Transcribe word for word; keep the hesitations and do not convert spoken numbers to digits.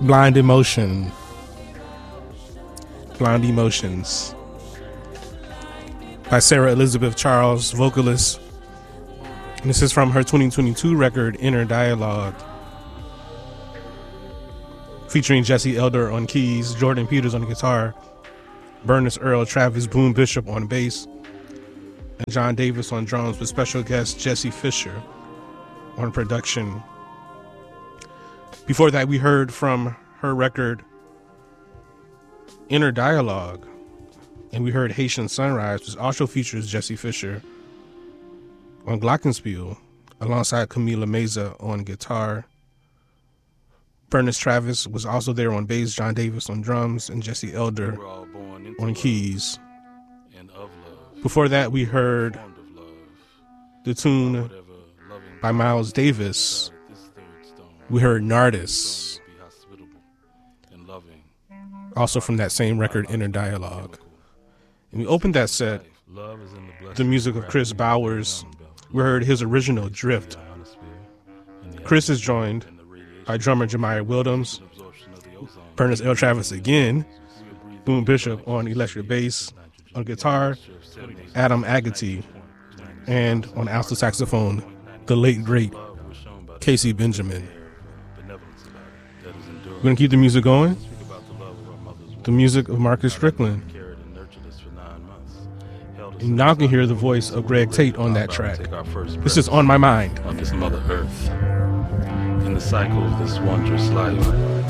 Blind Emotion. Blind Emotions. By Sarah Elizabeth Charles, vocalist. And this is from her twenty twenty-two record, Inner Dialogue. Featuring Jesse Elder on keys, Jordan Peters on the guitar, Bernice Earl, Travis Boone Bishop on bass, and John Davis on drums with special guest Jesse Fisher on production. Before that, we heard from her record, Inner Dialogue, and we heard Haitian Sunrise, which also features Jesse Fisher on glockenspiel, alongside Camila Meza on guitar. Bernice Travis was also there on bass, John Davis on drums, and Jesse Elder on keys. Before that, we heard the tune by Miles Davis. We heard Nardis, also from that same record, Inner Dialogue. And we opened that set with the music of Chris Bowers. We heard his original, Drift. Chris is joined by drummer Jemiah Wildams, Bernice L. Travis again, Boone Bishop on electric bass, on guitar, Adam Agati, and on alto saxophone, the late great Casey Benjamin. We're going to keep the music going. The music of Marcus Strickland. And now you can hear the voice of Greg Tate on that track. This is On My Mind. On this Mother Earth, in the cycle of this wondrous life.